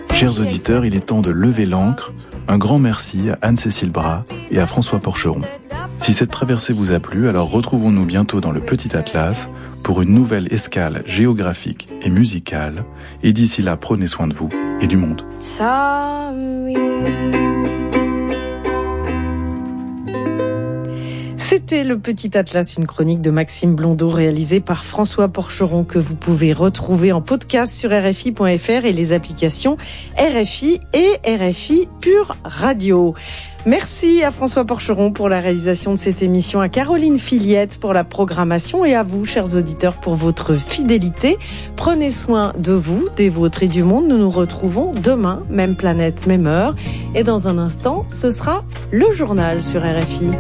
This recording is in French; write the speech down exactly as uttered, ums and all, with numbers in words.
Chers auditeurs, il est temps de lever l'ancre. Un grand merci à Anne-Cécile Bras et à François Porcheron. Si cette traversée vous a plu, alors retrouvons-nous bientôt dans le Petit Atlas pour une nouvelle escale géographique et musicale. Et d'ici là, prenez soin de vous et du monde. C'était le Petit Atlas, une chronique de Maxime Blondeau réalisée par François Porcheron que vous pouvez retrouver en podcast sur R F I point F R et les applications R F I et R F I Pure Radio. Merci à François Porcheron pour la réalisation de cette émission, à Caroline Filiette pour la programmation et à vous, chers auditeurs, pour votre fidélité. Prenez soin de vous, des vôtres et du monde. Nous nous retrouvons demain, même planète, même heure. Et dans un instant, ce sera le journal sur R F I.